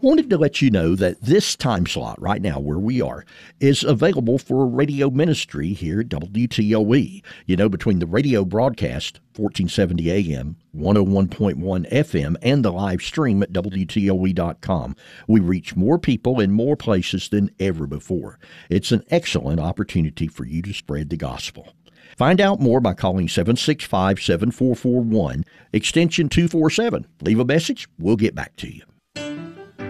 Wanted to let you know that this time slot right now where we are is available for radio ministry here at WTOE. You know, between the radio broadcast, 1470 AM, 101.1 FM, and the live stream at WTOE.com, we reach more people in more places than ever before. It's an excellent opportunity for you to spread the gospel. Find out more by calling 765-7441, extension 247. Leave a message. We'll get back to you.